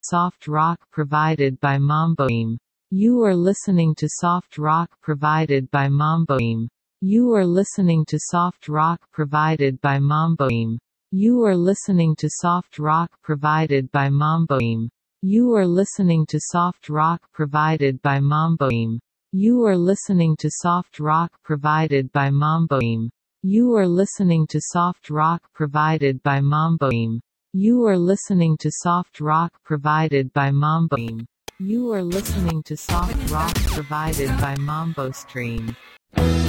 soft rock provided by Mamboim. You are listening to soft rock provided by Mamboim. You are listening to soft rock provided by Mamboim. You are listening to soft rock provided by Mamboim. You are listening to soft rock provided by Mamboim. You are listening to soft rock provided by Mamboim. You are listening to soft rock provided by Mamboim. You are listening to soft rock provided by Mamboim. You are listening to soft rock provided by Mambo Stream.